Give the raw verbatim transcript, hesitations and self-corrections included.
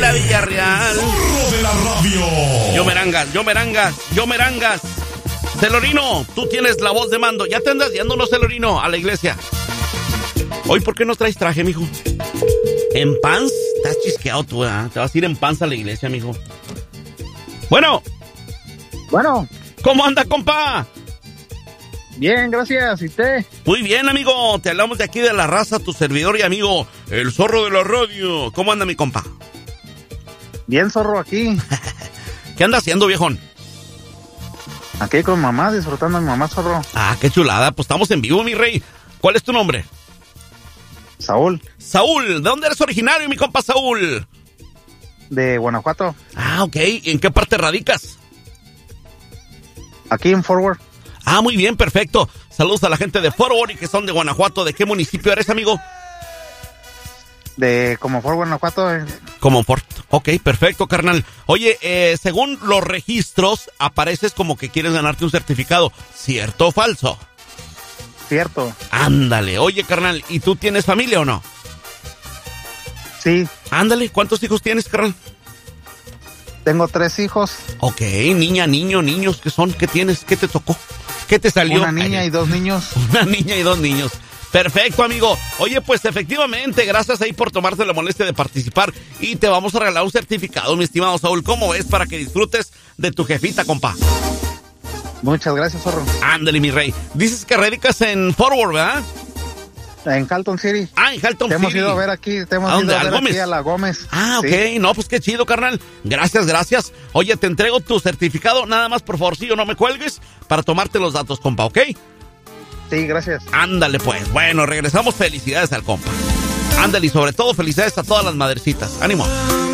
la Villarreal. Zorro de la radio. Yo merangas, yo merangas, yo merangas. Celorino, tú tienes la voz de mando. Ya te andas yéndonos, Celorino, a la iglesia. Hoy, ¿por qué no traes traje, mijo? En pants, estás chisqueado tú, ¿eh? Te vas a ir en pants a la iglesia, mijo. Bueno. Bueno. ¿Cómo anda, compa? Bien, gracias. ¿Y usted? Muy bien, amigo. Te hablamos de aquí de la raza, tu servidor y amigo, el zorro de la radio. ¿Cómo anda, mi compa? Bien, zorro, aquí. ¿Qué anda haciendo, viejón? Aquí con mamá, disfrutando a mi mamá, zorro. Ah, qué chulada. Pues estamos en vivo, mi rey. ¿Cuál es tu nombre? Saúl. Saúl. ¿De dónde eres originario, mi compa Saúl? De Guanajuato. Ah, ok. ¿En qué parte radicas? Aquí en Forward. Ah, muy bien, perfecto. Saludos a la gente de Forward y que son de Guanajuato. ¿De qué municipio eres, amigo? De Comonfort, Guanajuato. Eh. Comonfort. Ok, perfecto, carnal. Oye, eh, según los registros, apareces como que quieres ganarte un certificado. ¿Cierto o falso? Cierto. Ándale. Oye, carnal, ¿y tú tienes familia o no? Sí. Ándale. ¿Cuántos hijos tienes, carnal? Tengo tres hijos. Ok, niña, niño, niños, ¿qué son? ¿Qué tienes? ¿Qué te tocó? ¿Qué te salió? Una niña Ay, y dos niños. Una niña y dos niños. Perfecto, amigo. Oye, pues efectivamente, gracias ahí por tomarte la molestia de participar y te vamos a regalar un certificado, mi estimado Saúl. ¿Cómo ves? Para que disfrutes de tu jefita, compa. Muchas gracias, zorro. Ándale, mi rey. Dices que radicas en Forward, ¿verdad? En Halton City. Ah, en Halton te City. Te hemos ido a ver aquí, te hemos ¿A ido dónde? a ver ¿Al Gómez? aquí a la Gómez. Ah, ok. Sí. No, pues qué chido, carnal. Gracias, gracias. Oye, te entrego tu certificado. Nada más, por favorcillo, no me cuelgues para tomarte los datos, compa, ¿ok? Sí, gracias. Ándale, pues. Bueno, regresamos. Felicidades al compa. Ándale, y sobre todo, felicidades a todas las madrecitas. ¡Ánimo!